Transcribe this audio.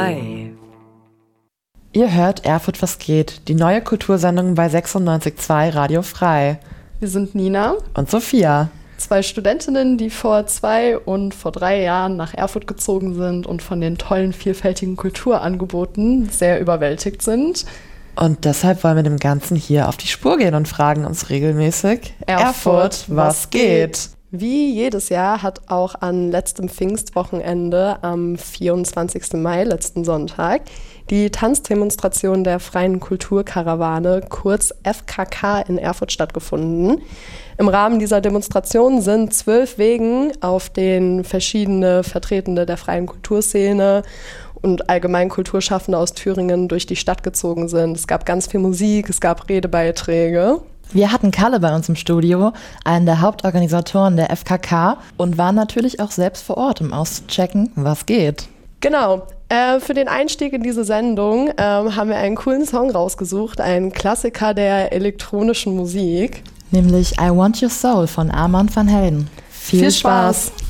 frei. Ihr hört Erfurt was geht, die neue Kultursendung bei 96.2 Radio Frei. Wir sind Nina und Sophia. 2 Studentinnen, die vor 2 und vor 3 Jahren nach Erfurt gezogen sind und von den tollen, vielfältigen Kulturangeboten sehr überwältigt sind. Und deshalb wollen wir dem Ganzen hier auf die Spur gehen und fragen uns regelmäßig: Erfurt, was geht? Wie jedes Jahr hat auch an letztem Pfingstwochenende am 24. Mai, letzten Sonntag, die Tanzdemonstration der Freien Kulturkarawane, kurz FKK, in Erfurt stattgefunden. Im Rahmen dieser Demonstration sind 12 Wegen, auf denen verschiedene Vertretende der freien Kulturszene und allgemein Kulturschaffende aus Thüringen durch die Stadt gezogen sind. Es gab ganz viel Musik, es gab Redebeiträge. Wir hatten Kalle bei uns im Studio, einen der Hauptorganisatoren der FKK, und waren natürlich auch selbst vor Ort, um auszuchecken, was geht. Genau. Für den Einstieg in diese Sendung haben wir einen coolen Song rausgesucht, einen Klassiker der elektronischen Musik. Nämlich I Want Your Soul von Armand van Helden. Viel Spaß!